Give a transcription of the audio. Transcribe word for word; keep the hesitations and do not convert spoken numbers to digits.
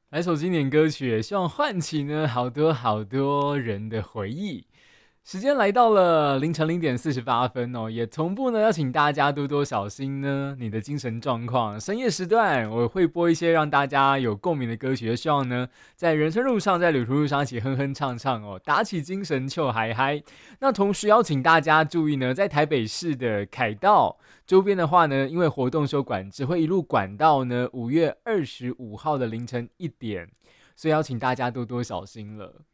来首经典歌曲，希望唤起呢好多好多人的回忆。时间来到了凌晨零点四十八分哦，也同步呢要请大家多多小心呢你的精神状况。深夜时段我会播一些让大家有共鸣的歌曲，希望呢在人生路上，在旅途路上一起哼哼唱唱哦，打起精神就嗨嗨。那同时邀请大家注意呢，在台北市的凯道周边的话呢，因为活动收管只会一路管到呢五月二十五号的凌晨一点，所以邀请大家多多小心了。